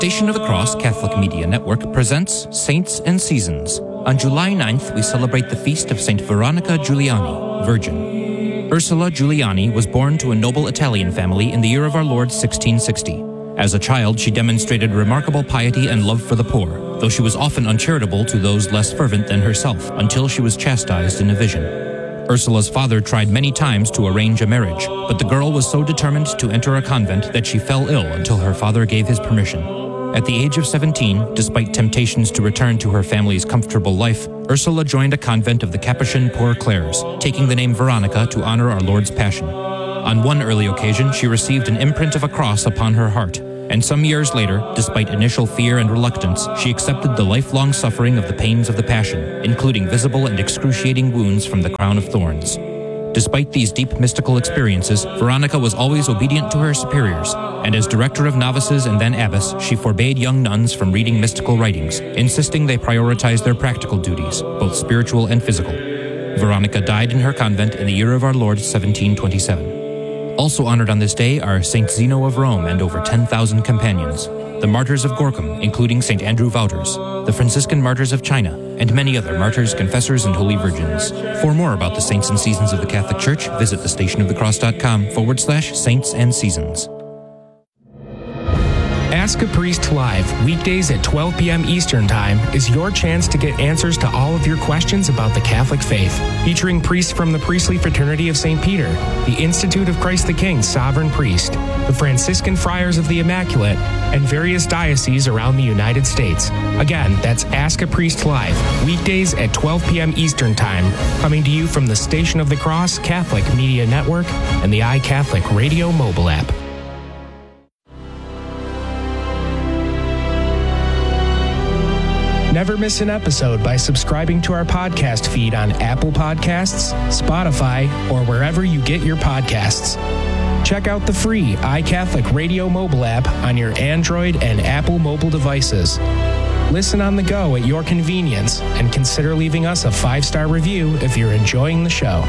Station of the Cross Catholic Media Network presents Saints and Seasons. On July 9th, we celebrate the feast of Saint Veronica Giuliani, Virgin. Ursula Giuliani was born to a noble Italian family in the year of our Lord 1660. As a child, she demonstrated remarkable piety and love for the poor, though she was often uncharitable to those less fervent than herself, until she was chastised in a vision. Ursula's father tried many times to arrange a marriage, but the girl was so determined to enter a convent that she fell ill until her father gave his permission. At the age of 17, despite temptations to return to her family's comfortable life, Ursula joined a convent of the Capuchin Poor Clares, taking the name Veronica to honor our Lord's Passion. On one early occasion, she received an imprint of a cross upon her heart, and some years later, despite initial fear and reluctance, she accepted the lifelong suffering of the pains of the Passion, including visible and excruciating wounds from the crown of thorns. Despite these deep mystical experiences, Veronica was always obedient to her superiors, and as director of novices and then abbess, she forbade young nuns from reading mystical writings, insisting they prioritize their practical duties, both spiritual and physical. Veronica died in her convent in the year of our Lord 1727. Also honored on this day are Saint Zeno of Rome and over 10,000 companions, the martyrs of Gorkum, including Saint Andrew Wouters, the Franciscan martyrs of China, and many other martyrs, confessors, and holy virgins. For more about the saints and seasons of the Catholic Church, visit thestationofthecross.com/saints and seasons. Ask a Priest Live, weekdays at 12 p.m. Eastern Time, is your chance to get answers to all of your questions about the Catholic faith. Featuring priests from the Priestly Fraternity of St. Peter, the Institute of Christ the King Sovereign Priest, the Franciscan Friars of the Immaculate, and various dioceses around the United States. Again, that's Ask a Priest Live, weekdays at 12 p.m. Eastern Time, coming to you from the Station of the Cross Catholic Media Network and the iCatholic Radio mobile app. Never miss an episode by subscribing to our podcast feed on Apple Podcasts, Spotify, or wherever you get your podcasts. Check out the free iCatholic Radio mobile app on your Android and Apple mobile devices. Listen on the go at your convenience, and consider leaving us a 5-star review if you're enjoying the show.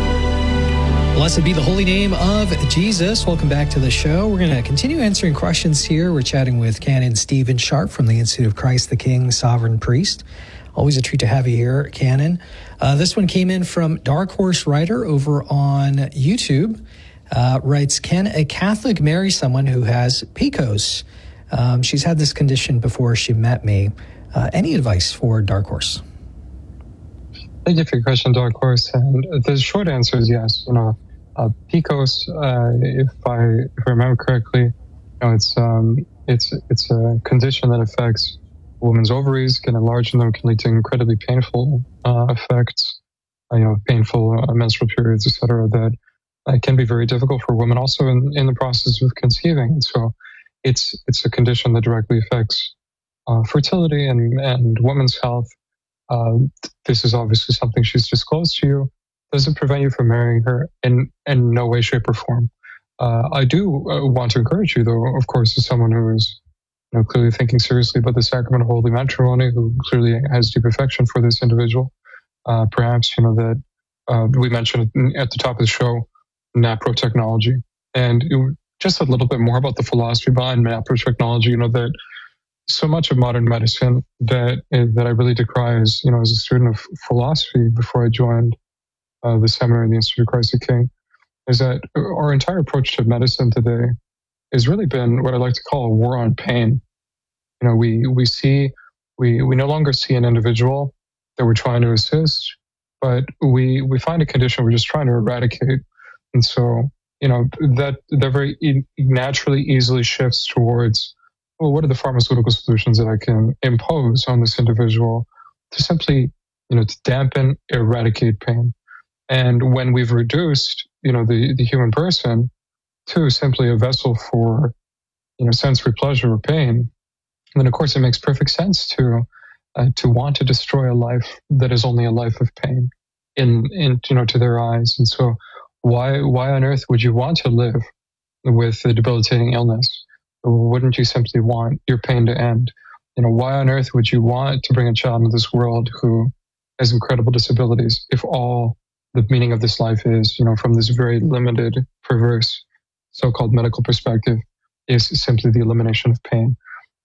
Blessed be the holy name of Jesus. Welcome back to the show. We're going to continue answering questions here. We're chatting with Canon Stephen Sharp from the Institute of Christ the King Sovereign Priest. Always a treat to have you here, Canon. This one came in from Dark Horse Writer over on YouTube. Writes, can a Catholic marry someone who has PCOS? She's had this condition before she met me. Any advice for Dark Horse? Thank you for your question, Dark Horse. And the short answer is yes. PCOS, if I remember correctly, it's a condition that affects a woman's ovaries, can enlarge them, can lead to incredibly painful effects, painful menstrual periods, etc. That can be very difficult for women, also in the process of conceiving. And so, it's a condition that directly affects fertility and women's health. This is obviously something she's disclosed to you. Doesn't prevent you from marrying her in no way, shape, or form. I do want to encourage you, though, of course, as someone who is clearly thinking seriously about the sacrament of holy matrimony, who clearly has deep affection for this individual. Perhaps, that we mentioned at the top of the show, NAPRO technology. And just a little bit more about the philosophy behind NAPRO technology, that so much of modern medicine that I really decry as a student of philosophy before I joined the seminary in the Institute of Christ the King, is that our entire approach to medicine today has really been what I like to call a war on pain. We no longer see an individual that we're trying to assist, but we find a condition we're just trying to eradicate. And so, that very naturally easily shifts towards, well, what are the pharmaceutical solutions that I can impose on this individual to simply, to dampen, eradicate pain? And when we've reduced, the human person to simply a vessel for, sensory pleasure or pain, then of course it makes perfect sense to want to destroy a life that is only a life of pain to their eyes. And so why on earth would you want to live with a debilitating illness? Wouldn't you simply want your pain to end? Why on earth would you want to bring a child into this world who has incredible disabilities if all the meaning of this life is, from this very limited, perverse, so-called medical perspective, is simply the elimination of pain?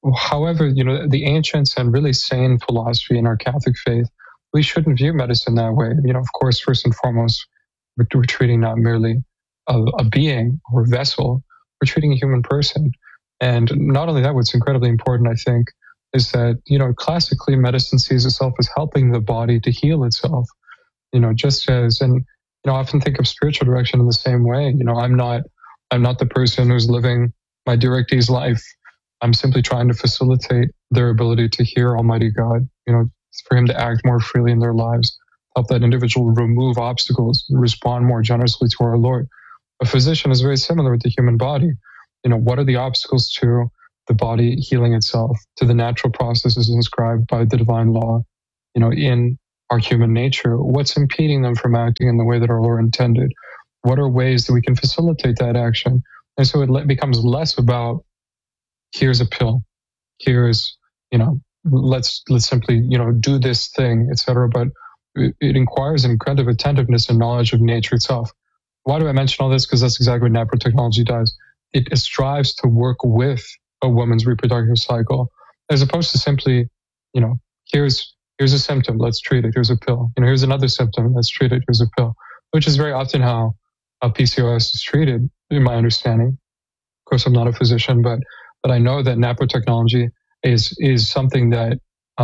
However, the ancients and really sane philosophy in our Catholic faith, we shouldn't view medicine that way. Of course, first and foremost, we're treating not merely a being or a vessel, we're treating a human person. And not only that, what's incredibly important, I think, is that, classically medicine sees itself as helping the body to heal itself, just as, and, I often think of spiritual direction in the same way. I'm not the person who's living my directee's life. I'm simply trying to facilitate their ability to hear Almighty God, for Him to act more freely in their lives, help that individual remove obstacles, and respond more generously to our Lord. A physician is very similar with the human body. What are the obstacles to the body healing itself, to the natural processes inscribed by the divine law, in our human nature? What's impeding them from acting in the way that our Lord intended? What are ways that we can facilitate that action? And so it becomes less about, here's a pill, here's, let's simply, do this thing, etc. But it inquires an incredible attentiveness and knowledge of nature itself. Why do I mention all this? Because that's exactly what naprotechnology does. It strives to work with a woman's reproductive cycle, as opposed to simply, here's a symptom, let's treat it, here's a pill. Here's another symptom, let's treat it, here's a pill. Which is very often how PCOS is treated, in my understanding. Of course, I'm not a physician, but I know that naprotechnology is something that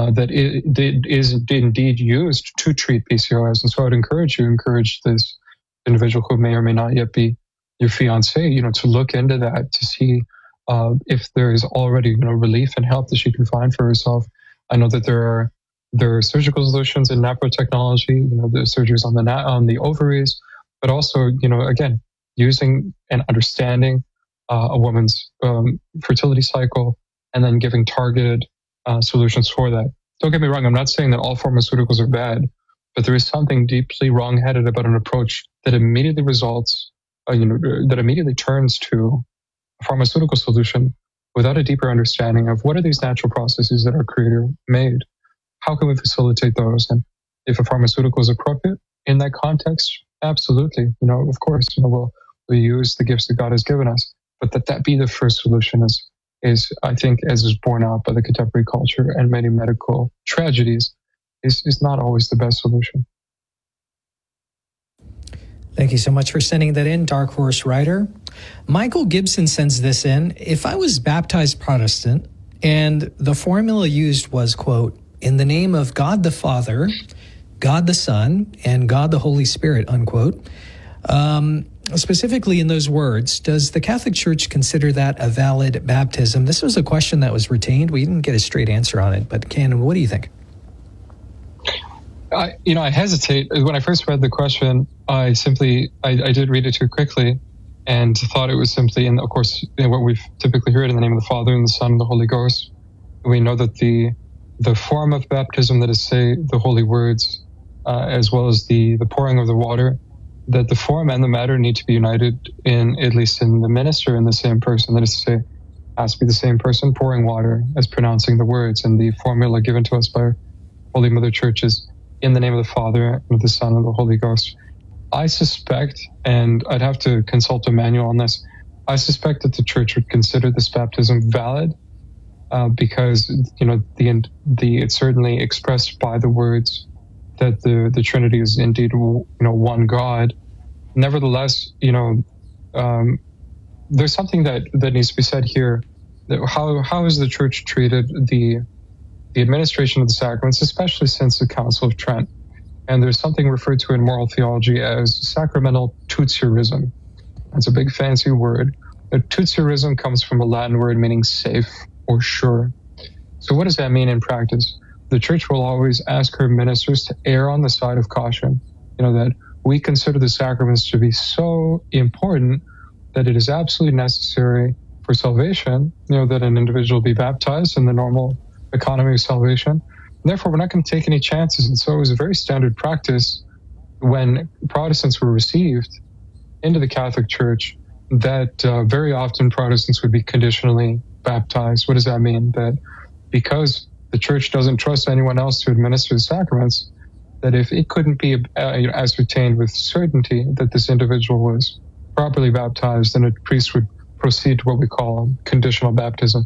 is indeed used to treat PCOS. And so I'd encourage this individual who may or may not yet be your fiance, to look into that, to see if there is already, relief and help that she can find for herself. I know that there are surgical solutions in naprotechnology, the surgeries on the ovaries, but also, again, using and understanding a woman's fertility cycle and then giving targeted solutions for that. Don't get me wrong, I'm not saying that all pharmaceuticals are bad, but there is something deeply wrong-headed about an approach that immediately results, that immediately turns to a pharmaceutical solution without a deeper understanding of what are these natural processes that our Creator made. How can we facilitate those? And if a pharmaceutical is appropriate in that context, absolutely. Of course, we'll use the gifts that God has given us. But that be the first solution is I think, as is borne out by the contemporary culture and many medical tragedies, is not always the best solution. Thank you so much for sending that in, Dark Horse Rider. Michael Gibson sends this in. If I was baptized Protestant and the formula used was, quote, in the name of God the Father, God the Son, and God the Holy Spirit, unquote, specifically in those words, does the Catholic Church consider that a valid baptism? This was a question that was retained. We didn't get a straight answer on it, but Canon, what do you think? I hesitate. When I first read the question, I did read it too quickly and thought it was simply, and of course, what we've typically heard in the name of the Father and the Son and the Holy Ghost. We know that the form of baptism, that is, say, the holy words, as well as the pouring of the water, that the form and the matter need to be united in, at least in the minister, in the same person. That is to say, has to be the same person pouring water as pronouncing the words. And the formula given to us by our Holy Mother Church is in the name of the Father, and of the Son, and the Holy Ghost. I suspect, and I'd have to consult a manual on this, I suspect that the Church would consider this baptism valid, because it's certainly expressed by the words that the Trinity is indeed one God. Nevertheless, there's something that needs to be said here. How has the Church treated the administration of the sacraments, especially since the Council of Trent? And there's something referred to in moral theology as sacramental tutiorism. That's a big fancy word. Tutiorism comes from a Latin word meaning safe or sure. So what does that mean in practice? The Church will always ask her ministers to err on the side of caution. That we consider the sacraments to be so important that it is absolutely necessary for salvation, that an individual be baptized in the normal economy of salvation. Therefore, we're not going to take any chances. And so it was a very standard practice when Protestants were received into the Catholic Church that very often Protestants would be conditionally baptized. What does that mean? That because the Church doesn't trust anyone else to administer the sacraments, that if it couldn't be ascertained with certainty that this individual was properly baptized, then a priest would proceed to what we call conditional baptism.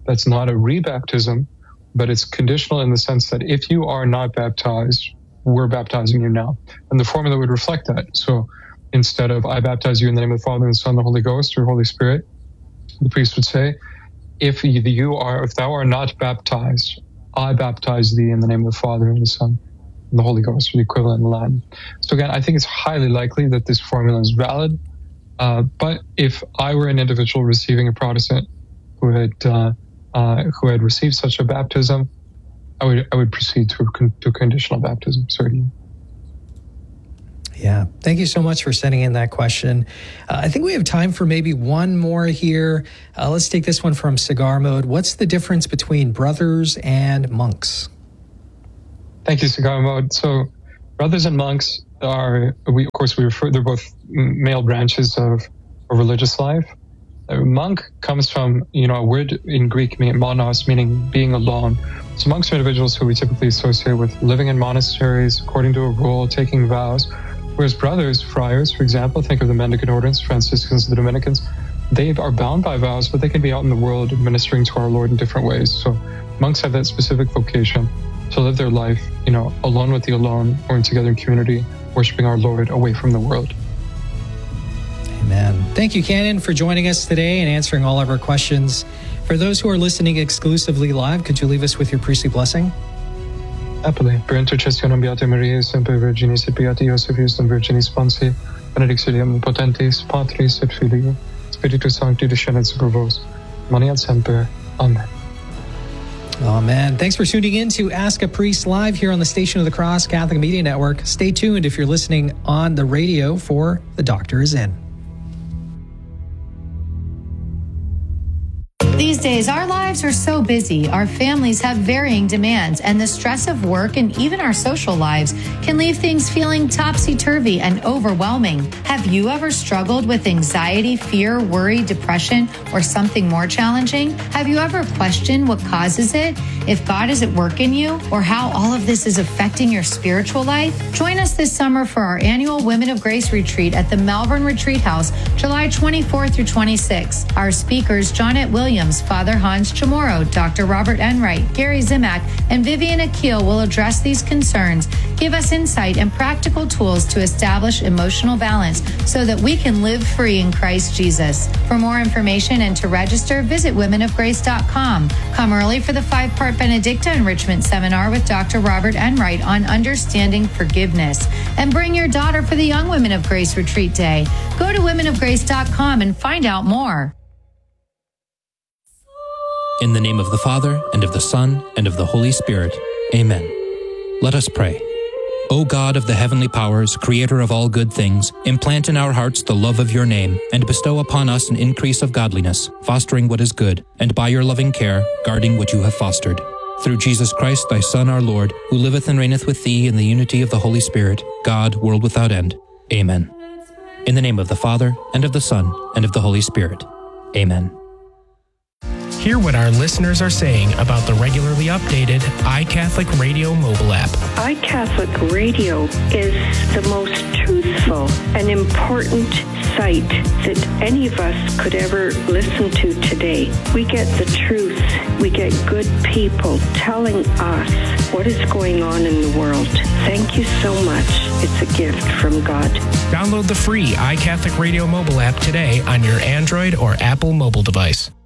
that's not a rebaptism, but it's conditional in the sense that if you are not baptized, we're baptizing you now. And the formula would reflect that. So instead of I baptize you in the name of the Father and the Son and the Holy Ghost or Holy Spirit, the priest would say, if thou art not baptized, I baptize thee in the name of the Father and the Son and the Holy Ghost, or the equivalent in Latin. So again, I think it's highly likely that this formula is valid. But if I were an individual receiving a Protestant who had received such a baptism, I would proceed to conditional baptism, certainly. Yeah. Thank you so much for sending in that question. I think we have time for maybe one more here. Let's take this one from Cigar Mode. What's the difference between brothers and monks? Thank you, Cigar Mode. So brothers and monks they're both male branches of religious life. A monk comes from, a word in Greek, monos, meaning being alone. So monks are individuals who we typically associate with living in monasteries, according to a rule, taking vows. Whereas brothers, friars, for example, think of the Mendicant Orders, Franciscans, the Dominicans, they are bound by vows, but they can be out in the world ministering to our Lord in different ways. So monks have that specific vocation to live their life, alone with the alone, or together in community, worshiping our Lord away from the world. Amen. Thank you, Canon, for joining us today and answering all of our questions. For those who are listening exclusively live, could you leave us with your priestly blessing? Happily. Per intercessionem Beatae Mariae, semper Virginis et Beati Iosephus and Virginis Sponsi, benedictionem potentis, Patris et Filii, Spiritus Sancti descendet super vos, manet semper. Amen. Amen. Thanks for tuning in to Ask a Priest live here on the Station of the Cross Catholic Media Network. Stay tuned if you're listening on the radio for The Doctor is In. These days, our lives are so busy, our families have varying demands, and the stress of work and even our social lives can leave things feeling topsy-turvy and overwhelming. Have you ever struggled with anxiety, fear, worry, depression, or something more challenging? Have you ever questioned what causes it, if God is at work in you, or how all of this is affecting your spiritual life? Join us this summer for our annual Women of Grace Retreat at the Malvern Retreat House, July 24 through 26. Our speakers, Jonette Williams, Father Hans Chamorro, Dr. Robert Enright, Gary Zimak, and Vivian Akil will address these concerns, give us insight and practical tools to establish emotional balance so that we can live free in Christ Jesus. For more information and to register, visit womenofgrace.com. Come early for the 5-part Benedicta Enrichment Seminar with Dr. Robert Enright on understanding forgiveness. And bring your daughter for the Young Women of Grace Retreat Day. Go to womenofgrace.com and find out more. In the name of the Father, and of the Son, and of the Holy Spirit. Amen. Let us pray. O God of the heavenly powers, creator of all good things, implant in our hearts the love of your name, and bestow upon us an increase of godliness, fostering what is good, and by your loving care, guarding what you have fostered. Through Jesus Christ, thy Son, our Lord, who liveth and reigneth with thee in the unity of the Holy Spirit, God, world without end. Amen. In the name of the Father, and of the Son, and of the Holy Spirit. Amen. Hear what our listeners are saying about the regularly updated iCatholic Radio mobile app. iCatholic Radio is the most truthful and important site that any of us could ever listen to today. We get the truth. We get good people telling us what is going on in the world. Thank you so much. It's a gift from God. Download the free iCatholic Radio mobile app today on your Android or Apple mobile device.